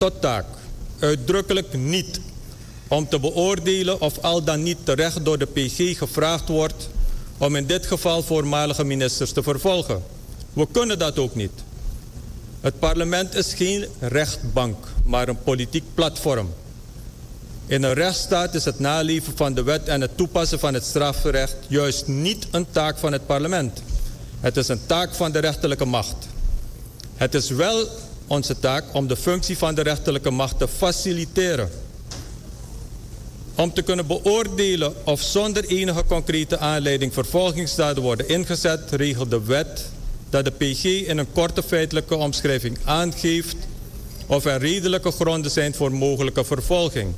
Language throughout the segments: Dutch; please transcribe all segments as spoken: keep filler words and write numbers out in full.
tot taak uitdrukkelijk niet om te beoordelen of al dan niet terecht door de P G gevraagd wordt om in dit geval voormalige ministers te vervolgen. We kunnen dat ook niet. Het parlement is geen rechtbank, maar een politiek platform. In een rechtsstaat is het naleven van de wet en het toepassen van het strafrecht juist niet een taak van het parlement. Het is een taak van de rechterlijke macht. Het is wel onze taak om de functie van de rechterlijke macht te faciliteren. Om te kunnen beoordelen of zonder enige concrete aanleiding vervolgingsdaden worden ingezet, regelt de wet dat de P G in een korte feitelijke omschrijving aangeeft of er redelijke gronden zijn voor mogelijke vervolging.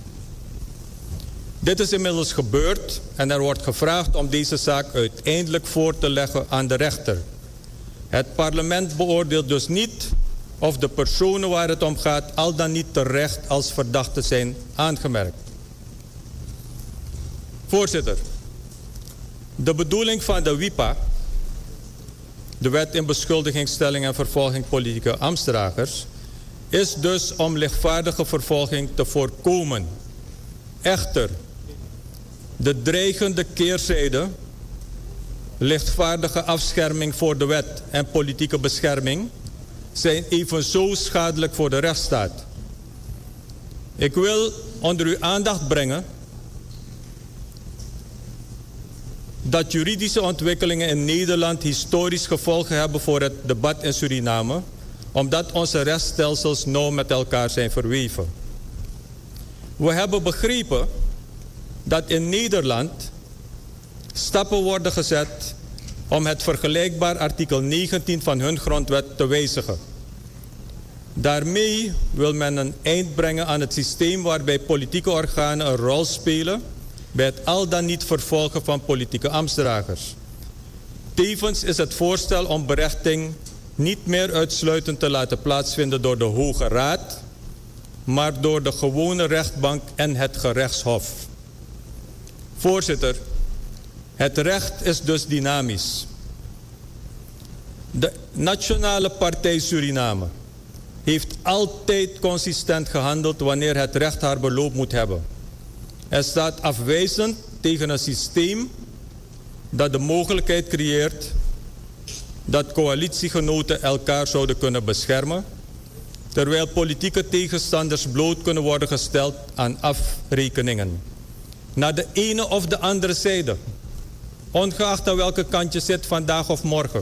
Dit is inmiddels gebeurd en er wordt gevraagd om deze zaak uiteindelijk voor te leggen aan de rechter. Het parlement beoordeelt dus niet of de personen waar het om gaat al dan niet terecht als verdachten zijn aangemerkt. Voorzitter, de bedoeling van de W I P A, de Wet in Beschuldigingsstelling en Vervolging Politieke Ambtsdragers, is dus om lichtvaardige vervolging te voorkomen. Echter, de dreigende keerzijde, lichtvaardige afscherming voor de wet en politieke bescherming, zijn evenzo schadelijk voor de rechtsstaat. Ik wil onder uw aandacht brengen dat juridische ontwikkelingen in Nederland historisch gevolgen hebben voor het debat in Suriname, omdat onze rechtsstelsels nauw met elkaar zijn verweven. We hebben begrepen dat in Nederland stappen worden gezet om het vergelijkbaar artikel negentien van hun grondwet te wijzigen. Daarmee wil men een eind brengen aan het systeem waarbij politieke organen een rol spelen bij het al dan niet vervolgen van politieke ambtsdragers. Tevens is het voorstel om berechting niet meer uitsluitend te laten plaatsvinden door de Hoge Raad, maar door de gewone rechtbank en het gerechtshof. Voorzitter, het recht is dus dynamisch. De Nationale Partij Suriname heeft altijd consistent gehandeld wanneer het recht haar beloop moet hebben. Er staat afwijzend tegen een systeem dat de mogelijkheid creëert dat coalitiegenoten elkaar zouden kunnen beschermen, terwijl politieke tegenstanders bloot kunnen worden gesteld aan afrekeningen. Naar de ene of de andere zijde, ongeacht aan welke kant je zit vandaag of morgen.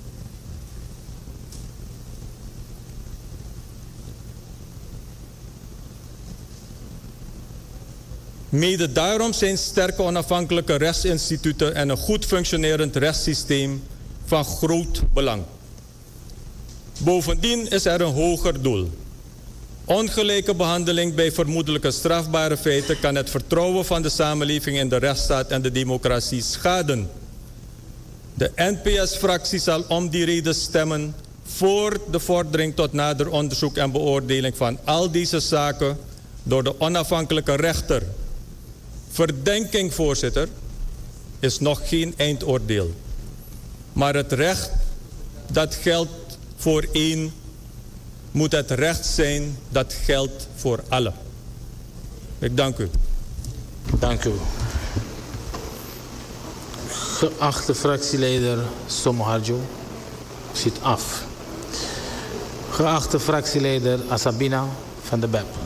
Mede daarom zijn sterke onafhankelijke rechtsinstituten en een goed functionerend rechtssysteem van groot belang. Bovendien is er een hoger doel. Ongelijke behandeling bij vermoedelijke strafbare feiten kan het vertrouwen van de samenleving in de rechtsstaat en de democratie schaden. De N P S-fractie zal om die reden stemmen voor de vordering tot nader onderzoek en beoordeling van al deze zaken door de onafhankelijke rechter. Verdenking, voorzitter, is nog geen eindoordeel. Maar het recht dat geldt voor één, moet het recht zijn dat geldt voor allen. Ik dank u. Dank u. Geachte fractieleider Somoharjo, zit af. Geachte fractieleider Asabina van de B E P.